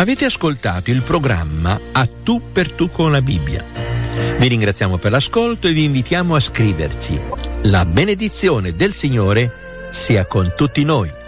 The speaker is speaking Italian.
Avete ascoltato il programma A Tu per Tu con la Bibbia. Vi ringraziamo per l'ascolto e vi invitiamo a scriverci. La benedizione del Signore sia con tutti noi.